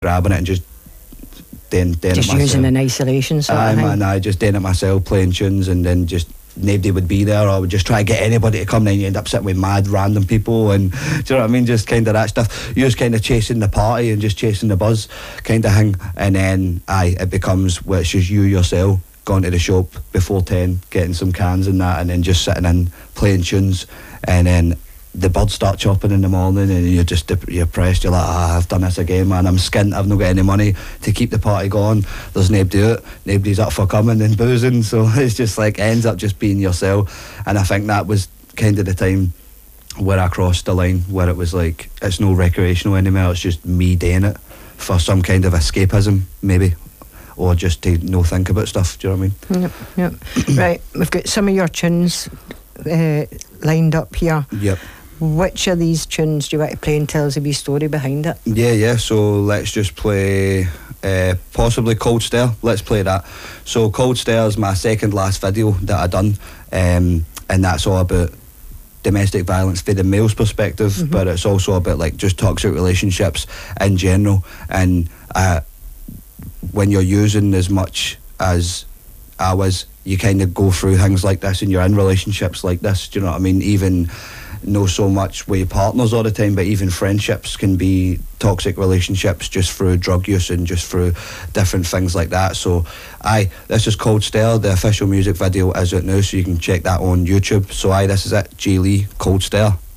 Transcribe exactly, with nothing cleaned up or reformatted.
grabbing it and just doing, doing just it myself. using in isolation sort Aye, of thing. man, I just doing it myself, playing tunes, and then just nobody would be there, or I would just try to get anybody to come, and then you end up sitting with mad random people, and do you know what I mean, just kind of that stuff. You're just kind of chasing the party and just chasing the buzz kind of thing, and then aye, it becomes where it's just you yourself going to the shop before ten, getting some cans and that, and then just sitting in playing tunes, and then the birds start chopping in the morning, and you're just dep- you're depressed. You're like, ah, I've done this again, man. I'm skint. I've not got any money to keep the party going. There's nobody to it. Nobody's up for coming and boozing. So it's just like ends up just being yourself. And I think that was kind of the time where I crossed the line, where it was like it's no recreational anymore. It's just me doing it for some kind of escapism, maybe, or just to no think about stuff. Do you know what I mean? Yep, yep. Right, we've got some of your tunes uh, lined up here. Yep. Which of these tunes do you want to play and tell us a wee story behind it? Yeah, yeah, so let's just play uh, possibly Cold Stare. Let's play that. So Cold Stare is my second last video that I done, um, and that's all about domestic violence from the male's perspective, mm-hmm. but it's also about like just toxic relationships in general. And uh, when you're using as much as I was, you kind of go through things like this, and you're in relationships like this, do you know what I mean? Even no so much with your partners all the time, but even friendships can be toxic relationships just through drug use and just through different things like that. So aye, this is Cold Stare. The official music video is out now, so you can check that on YouTube. So aye, this is it, Jay Lee, Cold Stare.